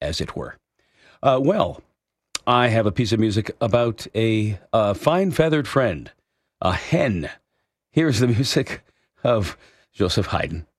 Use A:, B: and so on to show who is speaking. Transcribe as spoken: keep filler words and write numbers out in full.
A: as it were. Uh, well, I have a piece of music about a, uh fine feathered friend, a hen. Here's the music of Joseph Haydn.